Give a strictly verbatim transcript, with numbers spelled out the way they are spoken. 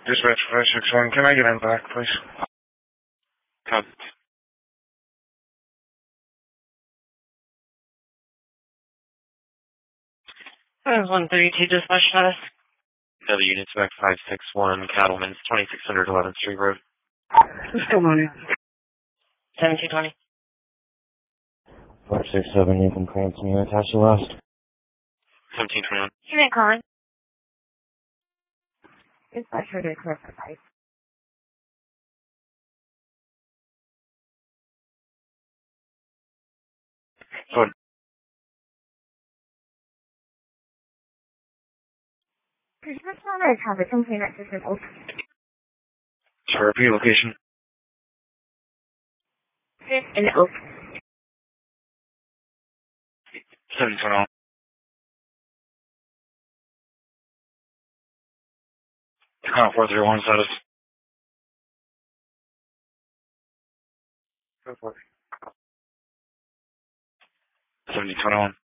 Dispatch five six one, can I get in back, please? Cut. one thirty-two dispatch status. Other units back five six one, Cattleman's, twenty-six hundred eleventh Street Road. What's going on? seventeen twenty. five six seven, you can call me Natasha West. seventeen twenty-one. You ain't calling. Dispatch for the correct price. Good. There's no other traffic complaint that just open. Sorry, repeat location. Fifth and open. seventeen twenty-one. Tacoma four three one status. Go for it. seventeen twenty-one.